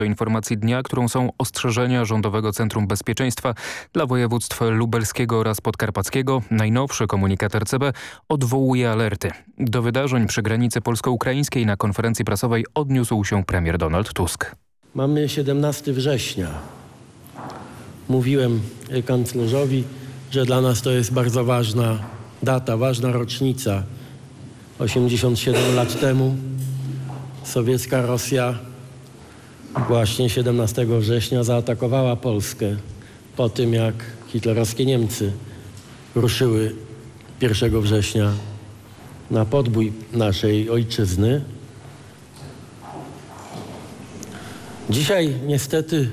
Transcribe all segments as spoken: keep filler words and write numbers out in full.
Do informacji dnia, którą są ostrzeżenia Rządowego Centrum Bezpieczeństwa dla województw lubelskiego oraz podkarpackiego. Najnowszy komunikat R C B odwołuje alerty. Do wydarzeń przy granicy polsko-ukraińskiej na konferencji prasowej odniósł się premier Donald Tusk. Mamy siedemnastego września. Mówiłem kanclerzowi, że dla nas to jest bardzo ważna data, ważna rocznica. osiemdziesiąt siedem lat temu sowiecka Rosja właśnie siedemnastego września zaatakowała Polskę po tym, jak hitlerowskie Niemcy ruszyły pierwszego września na podbój naszej ojczyzny. Dzisiaj niestety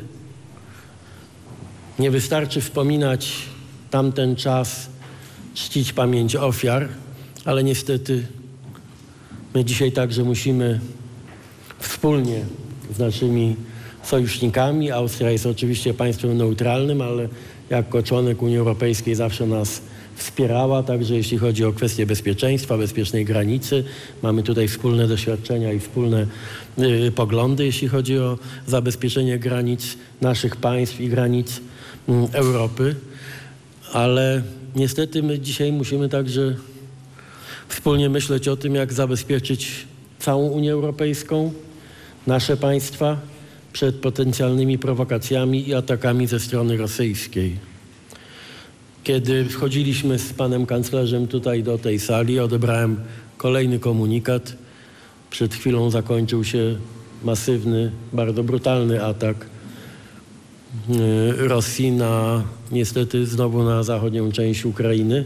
nie wystarczy wspominać tamten czas, czcić pamięć ofiar, ale niestety my dzisiaj także musimy wspólnie z naszymi sojusznikami. Austria jest oczywiście państwem neutralnym, ale jako członek Unii Europejskiej zawsze nas wspierała, także jeśli chodzi o kwestie bezpieczeństwa, bezpiecznej granicy. Mamy tutaj wspólne doświadczenia i wspólne y, poglądy, jeśli chodzi o zabezpieczenie granic naszych państw i granic y, Europy. Ale niestety my dzisiaj musimy także wspólnie myśleć o tym, jak zabezpieczyć całą Unię Europejską, nasze państwa przed potencjalnymi prowokacjami i atakami ze strony rosyjskiej. Kiedy wchodziliśmy z panem kanclerzem tutaj do tej sali, odebrałem kolejny komunikat. Przed chwilą zakończył się masywny, bardzo brutalny atak Rosji na, niestety znowu na zachodnią część Ukrainy.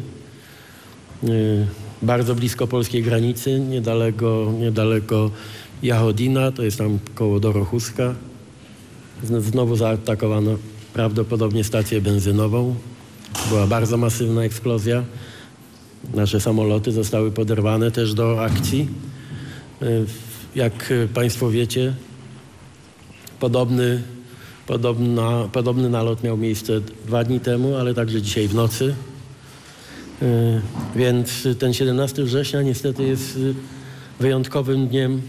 Bardzo blisko polskiej granicy, niedaleko, niedaleko Jachodina, to jest tam koło Dorochuska. Znowu zaatakowano prawdopodobnie stację benzynową. Była bardzo masywna eksplozja. Nasze samoloty zostały poderwane też do akcji. Jak państwo wiecie, podobny, podobna, podobny nalot miał miejsce dwa dni temu, ale także dzisiaj w nocy. Więc ten siedemnastego września niestety jest wyjątkowym dniem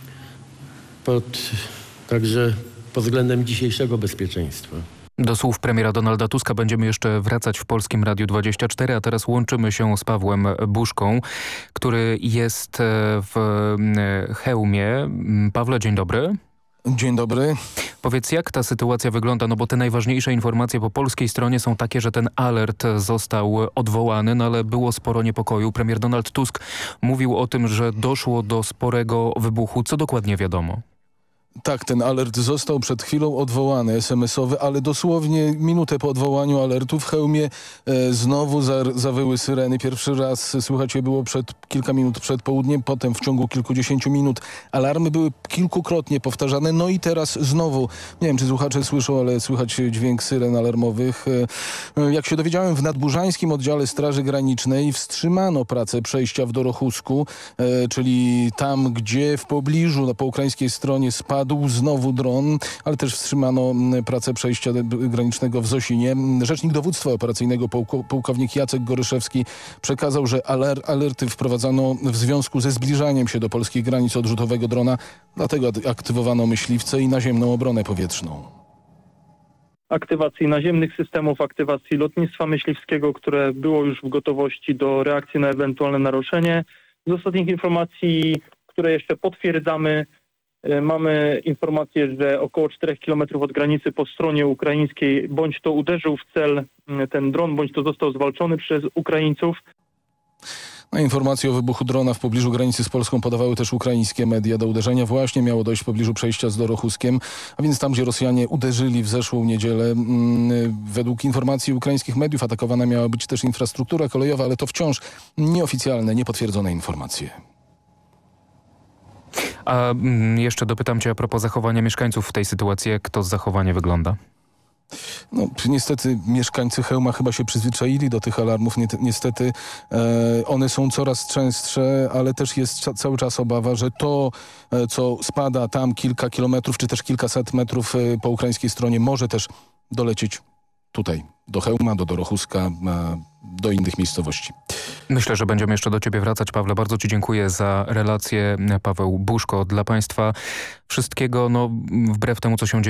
pod, także pod względem dzisiejszego bezpieczeństwa. Do słów premiera Donalda Tuska będziemy jeszcze wracać w Polskim Radiu dwadzieścia cztery, a teraz łączymy się z Pawłem Buszką, który jest w Chełmie. Pawle, dzień dobry. Dzień dobry. Powiedz, jak ta sytuacja wygląda, no bo te najważniejsze informacje po polskiej stronie są takie, że ten alert został odwołany, no ale było sporo niepokoju. Premier Donald Tusk mówił o tym, że doszło do sporego wybuchu. Co dokładnie wiadomo? Tak, ten alert został przed chwilą odwołany, es em esowy, ale dosłownie minutę po odwołaniu alertu w Chełmie e, znowu za, zawyły syreny. Pierwszy raz, słychać je było przed kilka minut przed południem, potem w ciągu kilkudziesięciu minut. Alarmy były kilkukrotnie powtarzane, no i teraz znowu, nie wiem czy słuchacze słyszą, ale słychać dźwięk syren alarmowych. E, jak się dowiedziałem, w nadburzańskim oddziale Straży Granicznej wstrzymano pracę przejścia w Dorochusku, e, czyli tam, gdzie w pobliżu, no, po ukraińskiej stronie spadł znowu dron, ale też wstrzymano pracę przejścia granicznego w Zosinie. Rzecznik dowództwa operacyjnego pułk- pułkownik Jacek Goryszewski przekazał, że aler- alerty wprowadzano w związku ze zbliżaniem się do polskich granic odrzutowego drona, dlatego aktywowano myśliwce i naziemną obronę powietrzną. Aktywacji naziemnych systemów, aktywacji lotnictwa myśliwskiego, które było już w gotowości do reakcji na ewentualne naruszenie. Z ostatnich informacji, które jeszcze potwierdzamy, mamy informację, że około czterech kilometrów od granicy po stronie ukraińskiej bądź to uderzył w cel ten dron, bądź to został zwalczony przez Ukraińców. No, informacje o wybuchu drona w pobliżu granicy z Polską podawały też ukraińskie media. Do uderzenia właśnie miało dojść w pobliżu przejścia z Dorochuskiem, a więc tam, gdzie Rosjanie uderzyli w zeszłą niedzielę. Według informacji ukraińskich mediów atakowana miała być też infrastruktura kolejowa, ale to wciąż nieoficjalne, niepotwierdzone informacje. A jeszcze dopytam cię a propos zachowania mieszkańców w tej sytuacji. Jak to zachowanie wygląda? No, niestety mieszkańcy Chełma chyba się przyzwyczaili do tych alarmów. Niestety e, one są coraz częstsze, ale też jest ca- cały czas obawa, że to, e, co spada tam kilka kilometrów, czy też kilkaset metrów e, po ukraińskiej stronie, może też dolecieć tutaj do Chełma, do Dorochuska, do innych miejscowości. Myślę, że będziemy jeszcze do ciebie wracać, Pawle. Bardzo ci dziękuję za relację. Paweł Buszko, dla państwa wszystkiego, no wbrew temu, co się dzieje